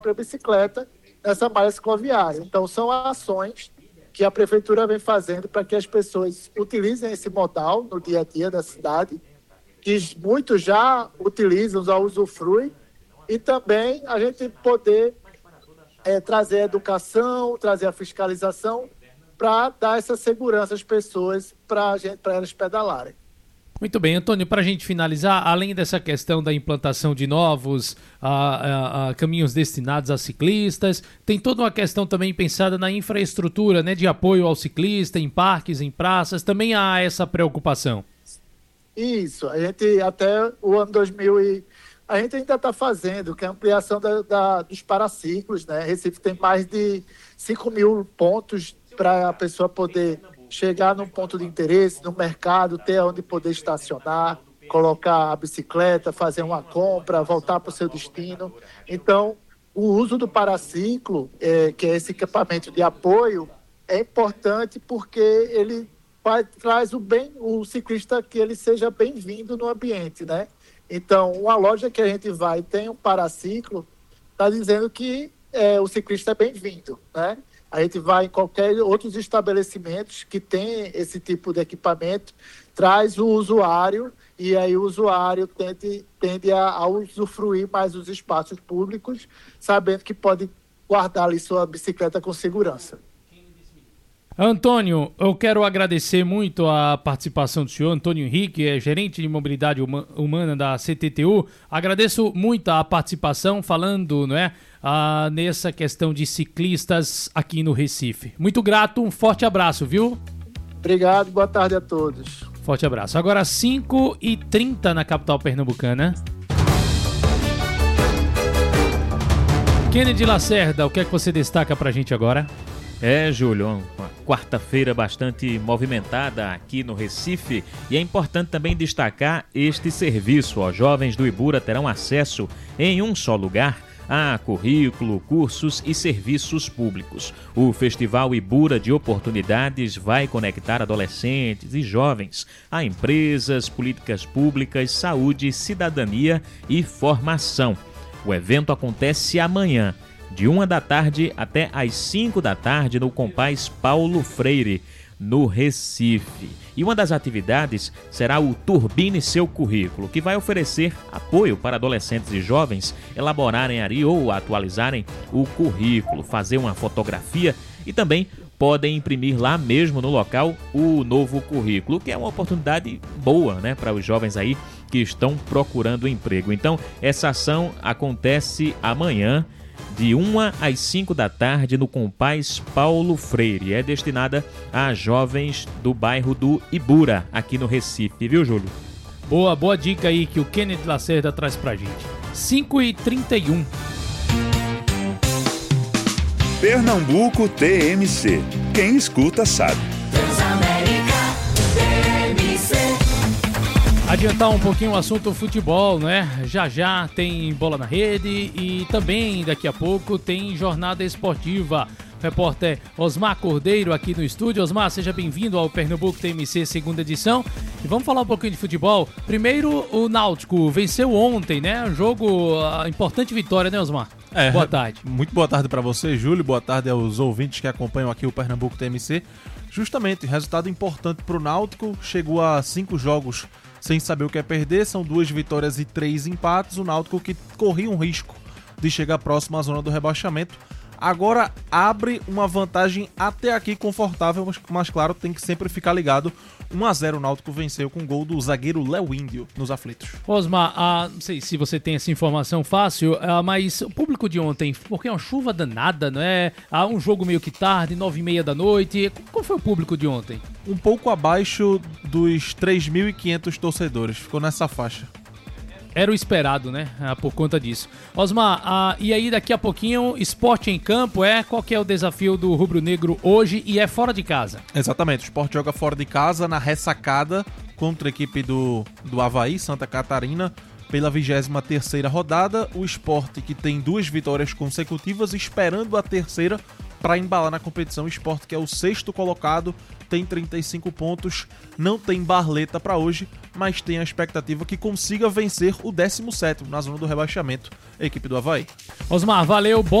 própria bicicleta nessa malha cicloviária. Então, são ações que a prefeitura vem fazendo para que as pessoas utilizem esse modal no dia a dia da cidade, que muitos já utilizam, já usufruem, e também a gente poder trazer a educação, trazer a fiscalização para dar essa segurança às pessoas para elas pedalarem. Muito bem, Antônio, para a gente finalizar, além dessa questão da implantação de novos caminhos destinados a ciclistas, tem toda uma questão também pensada na infraestrutura, né, de apoio ao ciclista, em parques, em praças, também há essa preocupação. Isso, a gente até o ano 2000 a gente ainda está fazendo, que é a ampliação dos paraciclos, né? Recife tem mais de 5.000 pontos para a pessoa poder chegar num ponto de interesse, no mercado, ter onde poder estacionar, colocar a bicicleta, fazer uma compra, voltar para o seu destino. Então, o uso do paraciclo, que é esse equipamento de apoio, é importante porque ele traz o ciclista que ele seja bem-vindo no ambiente, né? Então, uma loja que a gente vai tem um paraciclo, está dizendo que o ciclista é bem-vindo, né? A gente vai em qualquer outros estabelecimentos que tem esse tipo de equipamento, traz o usuário e aí o usuário tende a usufruir mais dos espaços públicos, sabendo que pode guardar ali sua bicicleta com segurança. Antônio, eu quero agradecer muito a participação do senhor, Antônio Henrique, gerente de mobilidade humana da CTTU. Agradeço muito a participação falando, nessa questão de ciclistas aqui no Recife. Muito grato, um forte abraço, viu? Obrigado, boa tarde a todos. Forte abraço. Agora 5h30 na capital pernambucana. Kennedy Lacerda, o que é que você destaca pra gente agora? Júlio, uma quarta-feira bastante movimentada aqui no Recife e é importante também destacar este serviço. Os jovens do Ibura terão acesso em um só lugar a currículo, cursos e serviços públicos. O Festival Ibura de Oportunidades vai conectar adolescentes e jovens a empresas, políticas públicas, saúde, cidadania e formação. O evento acontece amanhã, de 1 da tarde até às 5 da tarde no Compaz Paulo Freire, no Recife. E uma das atividades será o Turbine Seu Currículo, que vai oferecer apoio para adolescentes e jovens elaborarem ou atualizarem o currículo, fazer uma fotografia e também podem imprimir lá mesmo no local o novo currículo, que é uma oportunidade boa, para os jovens aí que estão procurando emprego. Então, essa ação acontece amanhã, de 1 às 5 da tarde no Compaz Paulo Freire. É destinada a jovens do bairro do Ibura, aqui no Recife, viu, Júlio? Boa dica aí que o Kennedy Lacerda traz pra gente. 5h31. Pernambuco TMC. Quem escuta sabe. Adiantar um pouquinho o assunto futebol, Já tem bola na rede e também daqui a pouco tem jornada esportiva. Repórter Osmar Cordeiro aqui no estúdio. Osmar, seja bem-vindo ao Pernambuco TMC segunda edição. E vamos falar um pouquinho de futebol. Primeiro, o Náutico venceu ontem, Um jogo, importante vitória, Osmar? Boa tarde. Muito boa tarde para você, Júlio. Boa tarde aos ouvintes que acompanham aqui o Pernambuco TMC. Justamente, resultado importante para o Náutico. Chegou a 5 jogos sem saber o que é perder. São 2 vitórias e 3 empates. O Náutico que corria um risco de chegar próximo à zona do rebaixamento. Agora abre uma vantagem até aqui confortável, mas claro, tem que sempre ficar ligado. 1-0 o Náutico venceu com o gol do zagueiro Léo Índio nos aflitos. Osmar, não sei se você tem essa informação fácil, mas o público de ontem, porque é uma chuva danada, Um jogo meio que tarde, 9h30 da noite. Qual foi o público de ontem? Um pouco abaixo dos 3.500 torcedores, ficou nessa faixa. Era o esperado, por conta disso. Osmar, e aí daqui a pouquinho, Sport em campo, qual que é o desafio do Rubro Negro hoje e é fora de casa? Exatamente, o Sport joga fora de casa na ressacada contra a equipe do Avaí, Santa Catarina, pela 23ª rodada. O Sport, que tem 2 vitórias consecutivas, esperando a terceira para embalar na competição. O Sport, que é o 6º colocado, tem 35 pontos, não tem barleta para hoje, mas tem a expectativa que consiga vencer o 17º na zona do rebaixamento, a equipe do Avaí. Osmar, valeu, bom